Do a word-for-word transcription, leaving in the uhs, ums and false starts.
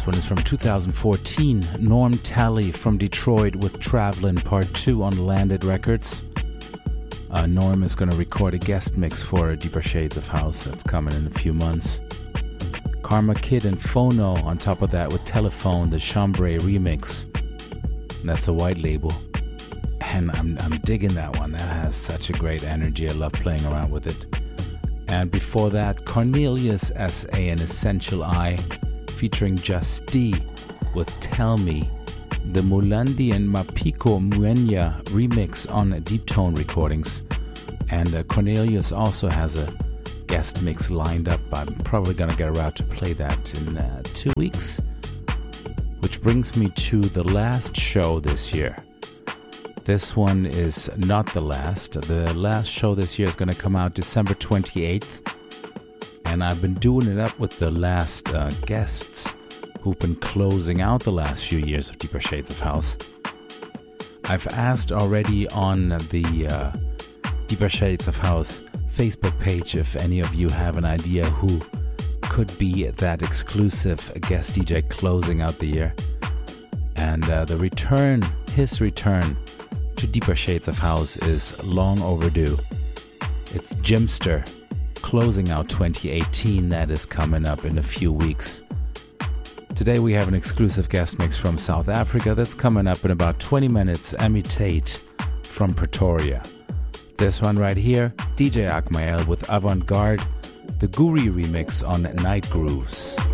This one is from two thousand fourteen. Norm Talley from Detroit with Travelin' Part two on Landed Records. Uh, Norm is going to record a guest mix for Deeper Shades of House. That's coming in a few months. Karma Kid and Phono on top of that with Telephone, the Chambray remix. That's a white label. And I'm, I'm digging that one. That has such a great energy. I love playing around with it. And before that, Cornelius S A and Essential I featuring Justy with Tell Me, the Mulandi and Mapiko Muenya remix on Deep Tone Recordings. And uh, Cornelius also has a guest mix lined up. I'm probably going to get around to play that in uh, two weeks. Which brings me to the last show this year. This one is not the last. The last show this year is going to come out December twenty-eighth. And I've been doing it up with the last uh, guests who've been closing out the last few years of Deeper Shades of House. I've asked already on the uh, Deeper Shades of House Facebook page if any of you have an idea who could be that exclusive guest D J closing out the year. And uh, the return, his return to Deeper Shades of House is long overdue. It's Jimster closing out twenty eighteen. That is coming up in a few weeks. Today we have an exclusive guest mix from South Africa that's coming up in about twenty minutes. Emi Tate from Pretoria. This one right here, D J Akmael with Avant Garde, the Guri remix on Night Grooves.